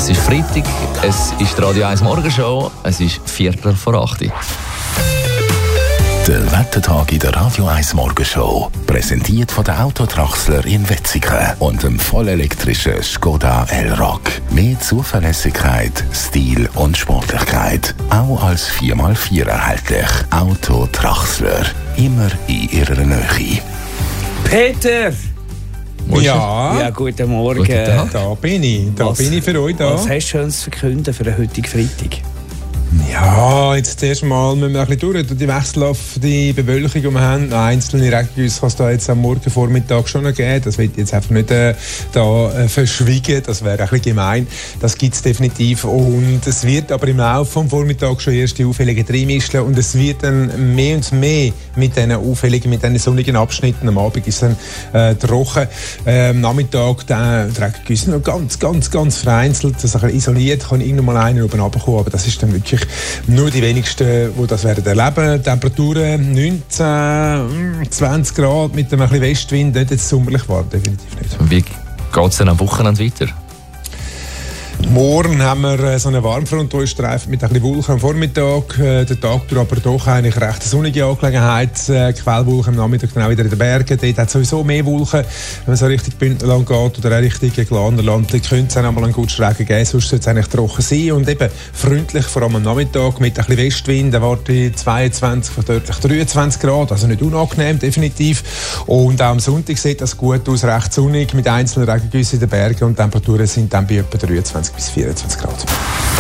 Es ist Freitag, es ist die Radio 1 Morgenshow, es ist 7:45. Der Wettertag in der Radio 1 Morgenshow. Präsentiert von der Autotraxler in Wetzikon und dem vollelektrischen Skoda Elroq. Mehr Zuverlässigkeit, Stil und Sportlichkeit. Auch als 4x4 erhältlich. Autotraxler. Immer in ihrer Nähe. Peter! Ja, guten Morgen. Guten Tag. da bin ich. Bin ich für euch da. Was hast du Schönes zu verkünden für den heutigen Freitag? Ja, jetzt zuerst mal müssen wir ein bisschen durch die wechselhafte Bewölkung, die wir haben. Einzelne Regengüsse kann es da jetzt am Morgenvormittag schon noch geben. Das will ich jetzt einfach nicht verschwiegen. Das wäre ein bisschen gemein. Das gibt es definitiv. Und es wird aber im Laufe des Vormittags schon erste Aufhellungen reinmischen. Und es wird dann mehr und mehr mit diesen Aufhellungen, mit diesen sonnigen Abschnitten. Am Abend ist es dann trocken. Am Nachmittag die Regengüsse noch ganz vereinzelt. Das ein bisschen isoliert. Kann irgendwann mal einer oben runterkommen. Aber das ist dann wirklich nur die wenigsten, die das werden erleben. Temperaturen 19, 20 Grad mit einem bisschen Westwind, nicht jetzt sommerlich warm, definitiv nicht. Wie geht es denn am Wochenende weiter? Morgen haben wir so eine Warmfront, die uns streift mit ein bisschen Wolken am Vormittag. Der Tag durch aber doch eigentlich recht sonnige Angelegenheit. Quellwolken am Nachmittag dann auch wieder in den Bergen. Dort hat es sowieso mehr Wolken. Wenn man so Richtung Bündnerland geht oder auch Richtung Glanerland, dann könnte es auch einmal einen guten Regen geben. Sonst sollte es eigentlich trocken sein. Und eben freundlich, vor allem am Nachmittag mit ein bisschen Westwind. Erwarte ich 22, deutlich 23 Grad. Also nicht unangenehm, definitiv. Und auch am Sonntag sieht das gut aus. Recht sonnig mit einzelnen Regengüssen in den Bergen. Und die Temperaturen sind dann bei etwa 23 bis 24 Grad.